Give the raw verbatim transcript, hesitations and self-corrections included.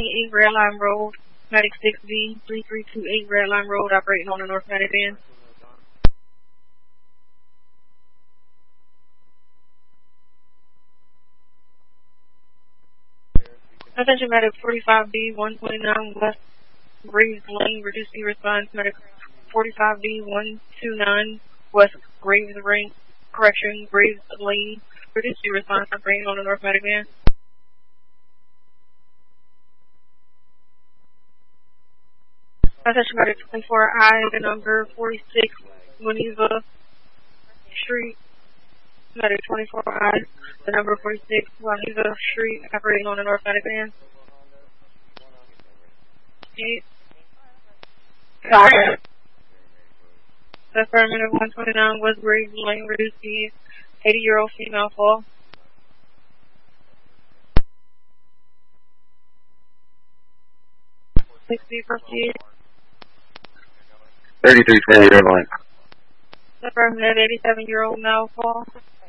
twenty-eight Redline Road, Medic six B, three three two eight Redline Road, operating on the North Medic van. Attention Medic forty-five B, one twenty-nine West Graves Lane, reduce the response. Medic forty-five B, one twenty-nine West Graves Ring, correction, Graves Lane, reduce the response, operating on the North Medic van. Attention Medic twenty-four I, the number forty-six Wineva Street. Medic twenty-four I, the number forty-six Wineva Street, operating on the North Medic van. eight. Sorry. Affirmative one twenty-nine West Graves Lane, reduce speed, eighty year old female fall. sixty proceed. thirty-three twenty Redline. Affirmative eighty-seven year old male fall.